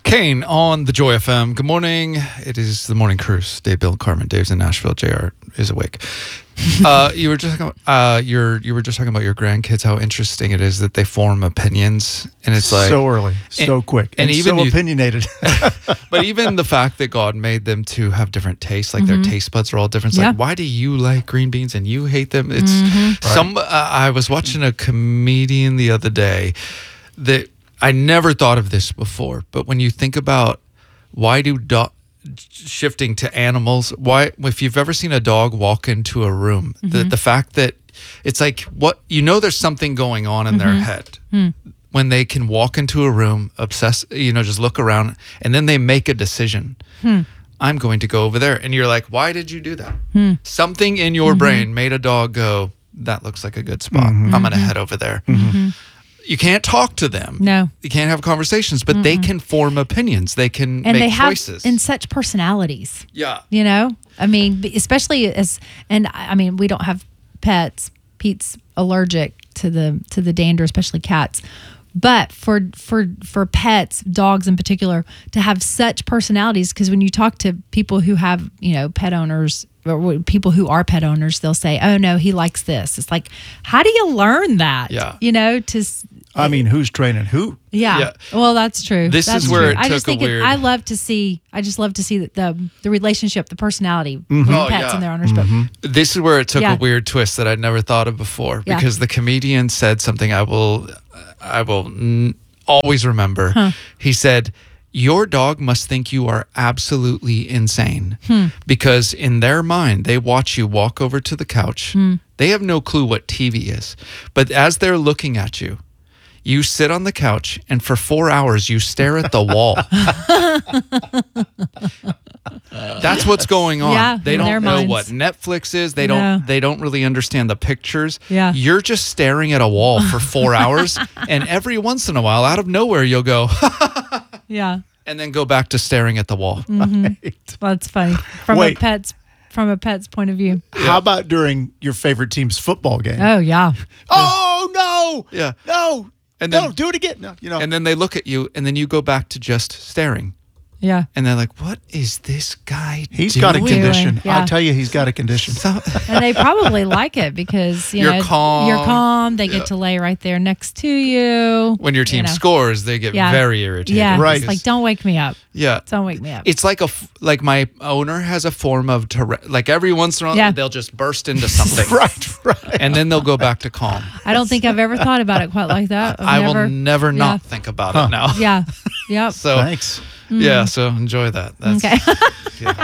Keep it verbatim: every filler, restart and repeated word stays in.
Kane on the Joy F M. Good morning. It is the morning cruise. Dave, Bill, Carmen. Dave's in Nashville. J R is awake. Uh, you were just talking, uh, you're, you were just talking about your grandkids. How interesting it is that they form opinions, and it's like so early, so and, quick, and, and even so you, opinionated. But even the fact that God made them to have different tastes, like mm-hmm. their taste buds are all different. It's yeah. like, why do you like green beans and you hate them? It's mm-hmm. some. Uh, I was watching a comedian the other day that I never thought of this before, but when you think about why do dogs, shifting to animals, why, if you've ever seen a dog walk into a room, mm-hmm. the, the fact that it's like, what, you know, there's something going on in mm-hmm. their head mm. when they can walk into a room, obsess, you know, just look around, and then they make a decision. Hmm. I'm going to go over there. And you're like, why did you do that? Hmm. Something in your mm-hmm. brain made a dog go, that looks like a good spot. Mm-hmm. I'm going to head over there. Mm-hmm. You can't talk to them. No. You can't have conversations, but mm-mm. they can form opinions. They can and make they have choices. And such personalities. Yeah. You know? I mean, especially as, and I mean, we don't have pets. Pete's allergic to the to the dander, especially cats. But for for for pets, dogs in particular, to have such personalities, because when you talk to people who have, you know, pet owners, or people who are pet owners, they'll say, oh no, he likes this. It's like, how do you learn that? Yeah. You know, to I mean, who's training who? Yeah. yeah. Well, that's true. This that's is where true. it I took just think a weird... it, I love to see, I just love to see the the, the relationship, the personality mm-hmm. with oh, pets yeah. and their owners. Mm-hmm. But this is where it took yeah. a weird twist that I'd never thought of before, Yeah. because the comedian said something I will, I will n- always remember. Huh. He said, your dog must think you are absolutely insane hmm. because in their mind, they watch you walk over to the couch. Hmm. They have no clue what T V is. But as they're looking at you, you sit on the couch and for four hours you stare at the wall. That's what's going on. Yeah, they in don't their know minds. what Netflix is. They No. don't they don't really understand the pictures. Yeah. You're just staring at a wall for four hours, and every once in a while, out of nowhere, you'll go yeah. and then go back to staring at the wall. Mm-hmm. Right. Well, that's funny from Wait. a pet's from a pet's point of view. How about during your favorite team's football game? Oh yeah. Oh no! Yeah. No! And no! then- Do it again! No, you know. And then they look at you, and then you go back to just staring. Yeah. And they're like, what is this guy He's doing? got a condition. Doing, yeah. I'll tell you, he's got a condition. So- And they probably like it because you You're know calm. you're calm. They Yeah. get to lay right there next to you. when your team you know. scores, they get Yeah. very irritated. Yeah. Right. It's like, don't wake me up. Yeah. Don't wake me up. It's like a f- like my owner has a form of Tourette. Like every once in a while, Yeah. they'll just burst into something, Right, right. and then they'll go back to calm. I don't think I've ever thought about it quite like that. I've I never, will never yeah. not think about it now. Yeah. Yep. So Thanks. yeah, so enjoy that. That's, Okay. yeah.